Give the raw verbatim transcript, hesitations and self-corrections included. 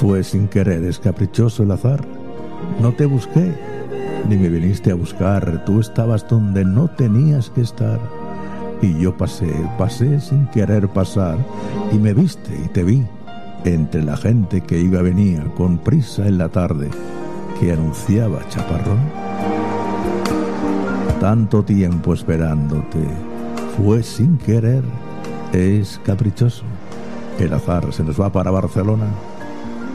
Fue sin querer, es caprichoso el azar. No te busqué, ni me viniste a buscar. Tú estabas donde no tenías que estar. Y yo pasé, pasé sin querer pasar. Y me viste y te vi entre la gente que iba y venía con prisa en la tarde que anunciaba chaparrón. Tanto tiempo esperándote, fue sin querer, es caprichoso. El azar se nos va para Barcelona.